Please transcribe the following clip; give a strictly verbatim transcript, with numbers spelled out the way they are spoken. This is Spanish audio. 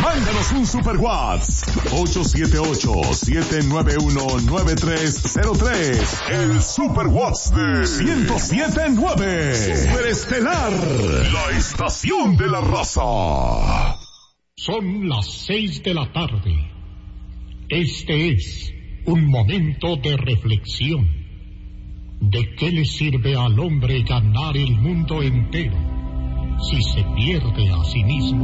Mándanos un super WhatsApp. ocho siete ocho, siete nueve uno, nueve tres cero tres. El super WhatsApp de ciento siete punto nueve. Superestelar. La estación de la raza. Son las seis de la tarde. Este es un momento de reflexión. ¿De qué le sirve al hombre ganar el mundo entero si se pierde a sí mismo?